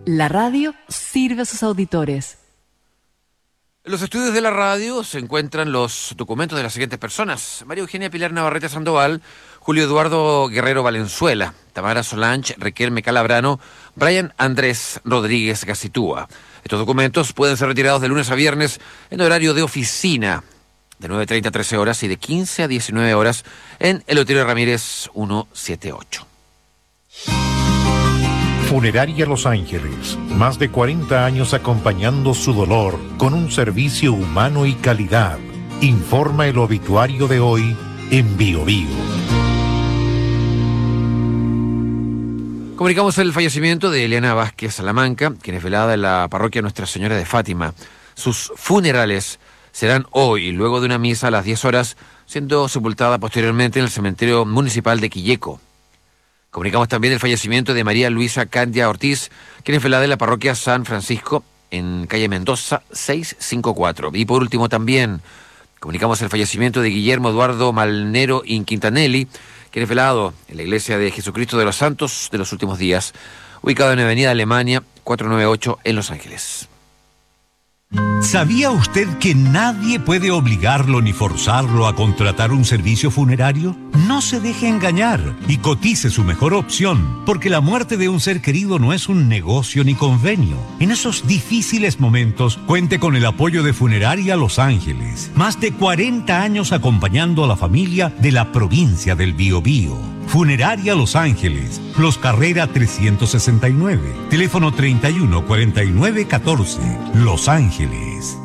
La radio sirve a sus auditores. En los estudios de la radio se encuentran los documentos de las siguientes personas: María Eugenia Pilar Navarrete Sandoval, Julio Eduardo Guerrero Valenzuela, Tamara Solange, Riquelme Calabrano, Brian Andrés Rodríguez Gacitúa. Estos documentos pueden ser retirados de lunes a viernes en horario de oficina, de 9:30 a 13 horas y de 15 a 19 horas en Eleuterio Ramírez 178. Funeraria Los Ángeles, más de 40 años acompañando su dolor con un servicio humano y calidad. Informa el obituario de hoy en Bio Bio. Comunicamos el fallecimiento de Eliana Vázquez Salamanca, quien es velada en la parroquia Nuestra Señora de Fátima. Sus funerales serán hoy, luego de una misa a las 10 horas, siendo sepultada posteriormente en el cementerio municipal de Quilleco. Comunicamos también el fallecimiento de María Luisa Candia Ortiz, quien es velada en la parroquia San Francisco, en calle Mendoza 654. Y por último también comunicamos el fallecimiento de Guillermo Eduardo Malnero Inquintanelli, quien es velado en la Iglesia de Jesucristo de los Santos de los Últimos Días, ubicado en Avenida Alemania 498 en Los Ángeles. ¿Sabía usted que nadie puede obligarlo ni forzarlo a contratar un servicio funerario? No se deje engañar y cotice su mejor opción, porque la muerte de un ser querido no es un negocio ni convenio. En esos difíciles momentos, cuente con el apoyo de Funeraria Los Ángeles. Más de 40 años acompañando a la familia de la provincia del Biobío. Funeraria Los Ángeles, Los Carrera 369, teléfono 31 49 14, Los Ángeles.